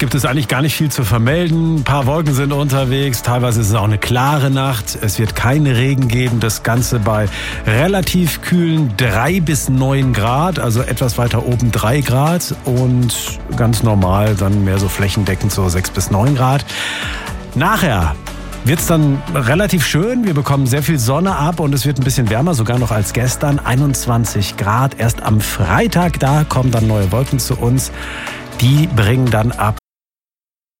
gibt es eigentlich gar nicht viel zu vermelden. Ein paar Wolken sind unterwegs, teilweise ist es auch eine klare Nacht. Es wird keinen Regen geben, das Ganze bei relativ kühlen 3 bis 9 Grad, also etwas weiter oben 3 Grad und ganz normal dann mehr so flächendeckend so 6 bis 9 Grad. Nachher wird es dann relativ schön. Wir bekommen sehr viel Sonne ab und es wird ein bisschen wärmer, sogar noch als gestern. 21 Grad. Erst am Freitag, da kommen dann neue Wolken zu uns. Die bringen dann ab